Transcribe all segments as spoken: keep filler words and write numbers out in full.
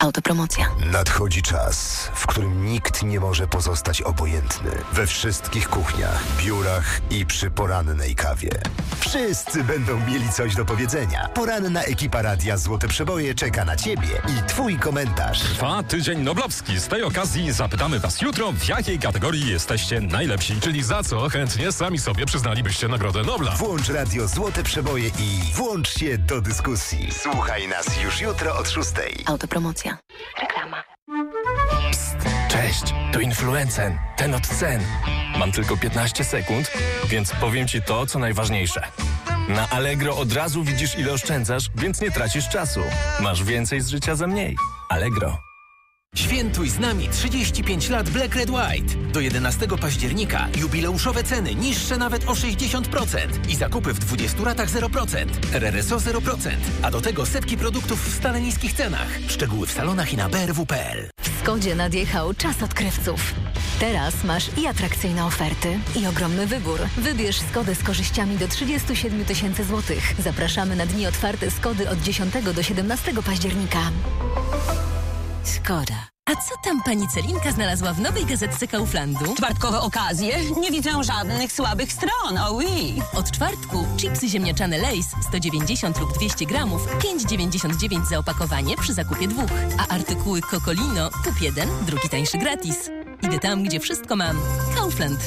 Autopromocja. Nadchodzi czas, w którym nikt nie może pozostać obojętny. We wszystkich kuchniach, biurach i przy porannej kawie. Wszyscy będą mieli coś do powiedzenia. Poranna ekipa Radia Złote Przeboje czeka na Ciebie i Twój komentarz. Trwa Tydzień Noblowski. Z tej okazji zapytamy Was jutro, w jakiej kategorii jesteście najlepsi. Czyli za co chętnie sami sobie przyznalibyście Nagrodę Nobla. Włącz Radio Złote Przeboje i włącz się do dyskusji. Słuchaj nas już jutro od szóstej. Autopromocja. Reklama. Psst, cześć, to Influencen, ten od cen. Mam tylko piętnaście sekund, więc powiem Ci to, co najważniejsze. Na Allegro od razu widzisz, ile oszczędzasz, więc nie tracisz czasu. Masz więcej z życia za mniej. Allegro. Świętuj z nami trzydzieści pięć lat Black Red White. Do jedenastego października jubileuszowe ceny niższe nawet o sześćdziesiąt procent i zakupy w dwudziestu ratach zero procent. R R S O zero procent. A do tego setki produktów w stale niskich cenach. Szczegóły w salonach i na b r w kropka p l. W Skodzie nadjechał czas odkrywców. Teraz masz i atrakcyjne oferty, i ogromny wybór. Wybierz Skodę z korzyściami do trzydziestu siedmiu tysięcy złotych. Zapraszamy na dni otwarte Skody od dziesiątego do siedemnastego października. Skoda. A co tam pani Celinka znalazła w nowej gazetce Kauflandu? Czwartkowe okazje? Nie widzę żadnych słabych stron, oh oui. Od czwartku chipsy ziemniaczane Lay's sto dziewięćdziesiąt lub dwieście gramów, pięć dziewięćdziesiąt dziewięć za opakowanie przy zakupie dwóch. A artykuły Cocolino, kup jeden, drugi tańszy gratis. Idę tam, gdzie wszystko mam. Kaufland.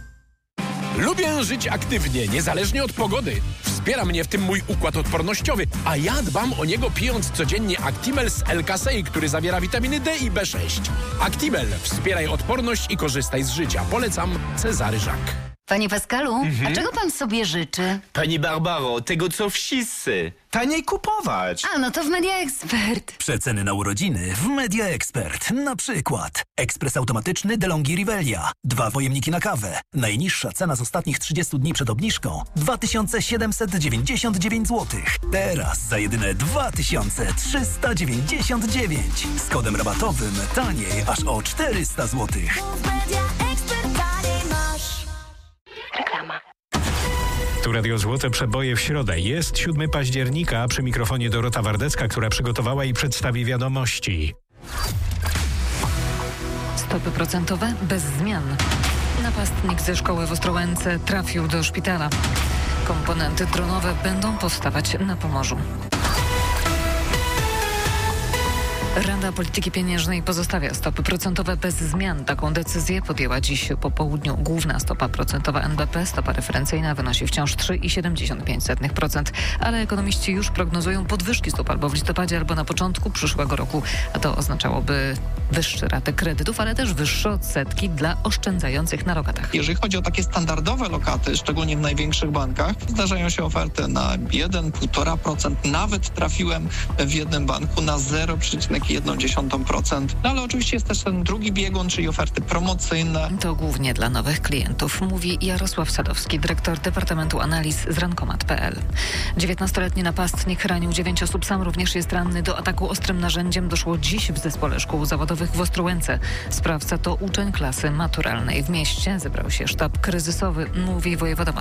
Lubię żyć aktywnie, niezależnie od pogody. Wspiera mnie w tym mój układ odpornościowy, a ja dbam o niego pijąc codziennie Actimel z L-Kasei, który zawiera witaminy D i B sześć. Actimel. Wspieraj odporność i korzystaj z życia. Polecam Cezary Żak. Panie Pascalu, Mhm. a czego pan sobie życzy? Pani Barbaro, tego co wszyscy. Taniej kupować. A, no to w Media Expert. Przeceny na urodziny w Media Expert. Na przykład ekspres automatyczny DeLonghi Rivelia. Dwa pojemniki na kawę. Najniższa cena z ostatnich trzydziestu dni przed obniżką dwa tysiące siedemset dziewięćdziesiąt dziewięć złotych. Teraz za jedyne dwa tysiące trzysta dziewięćdziesiąt dziewięć. Z kodem rabatowym taniej aż o czterysta złotych. Reklama. Tu Radio Złote Przeboje w środę. Jest siódmego października, przy mikrofonie Dorota Wardecka, która przygotowała i przedstawi wiadomości. Stopy procentowe bez zmian. Napastnik ze szkoły w Ostrołęce trafił do szpitala. Komponenty dronowe będą powstawać na Pomorzu. Rada Polityki Pieniężnej pozostawia stopy procentowe bez zmian. Taką decyzję podjęła dziś po południu. Główna stopa procentowa N B P, stopa referencyjna, wynosi wciąż trzy przecinek siedemdziesiąt pięć procent, ale ekonomiści już prognozują podwyżki stóp albo w listopadzie, albo na początku przyszłego roku. A to oznaczałoby wyższe raty kredytów, ale też wyższe odsetki dla oszczędzających na lokatach. Jeżeli chodzi o takie standardowe lokaty, szczególnie w największych bankach, zdarzają się oferty na jeden do półtora procent. Nawet trafiłem w jednym banku na zero przecinek jeden procent. No ale oczywiście jest też ten drugi biegun, czyli oferty promocyjne. To głównie dla nowych klientów, mówi Jarosław Sadowski, dyrektor Departamentu Analiz z rankomat kropka p l. dziewiętnastoletni napastnik ranił dziewięć osób, sam również jest ranny. Do ataku ostrym narzędziem doszło dziś w zespole szkół zawodowych w Ostrołęce. Sprawca to uczeń klasy maturalnej. W mieście zebrał się sztab kryzysowy, mówi wojewoda